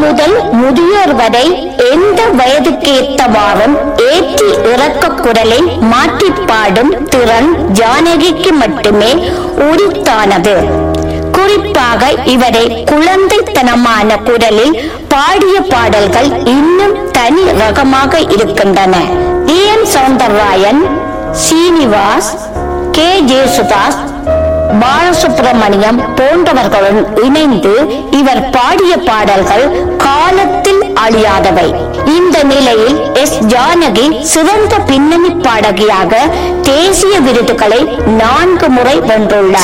முதல் முதியோர் வரை எந்த வயதுக்கேற்றவாறும் ஏற்றி இறக்க குரலை மாற்றி பாடும் திறன் ஜானகிக்கு மட்டுமே உரித்தானது. குறிப்பாக இவரை குழந்தைத்தனமான குரலில் பாடிய பாடல்கள் இன்னும் தனி ரகமாக இருக்கின்றன. எம் சௌந்தரராயன், சீனிவாஸ், கே ஜேசுதாஸ், பாலசுப்ரமணியம் போன்றவர்களுடன் இணைந்து இவர் பாடிய பாடல்கள் காலத்தில் அழியாதவை. இந்த நிலையில் எஸ் ஜானகி சிறந்த பின்னணி பாடகியாக தேசிய விருதுகளை 4 முறை வென்றுள்ளார்.